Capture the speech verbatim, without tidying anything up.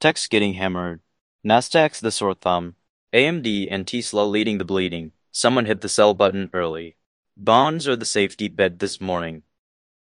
Tech's getting hammered. Nasdaq's the sore thumb. A M D and Tesla leading the bleeding. Someone hit the sell button early. Bonds are the safety bet this morning.